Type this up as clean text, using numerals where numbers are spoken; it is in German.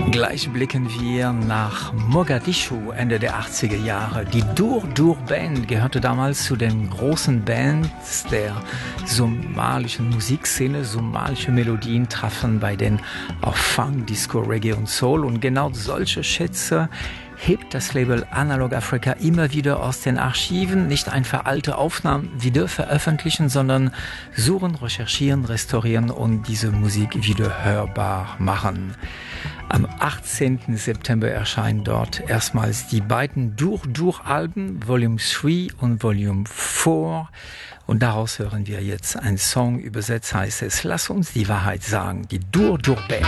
Gleich blicken wir nach Mogadischu Ende der 80er Jahre. Die Dur Band gehörte damals zu den großen Bands der somalischen Musikszene. Somalische Melodien trafen bei den auf Funk, Disco, Reggae und Soul. Und genau solche Schätze hebt das Label Analog Africa immer wieder aus den Archiven. Nicht einfach alte Aufnahmen wieder veröffentlichen, sondern suchen, recherchieren, restaurieren und diese Musik wieder hörbar machen. Am 18. September erscheinen dort erstmals die beiden Dur-Alben, Volume 3 und Volume 4. Und daraus hören wir jetzt einen Song, übersetzt heißt es, Lass uns die Wahrheit sagen, die Dur Band.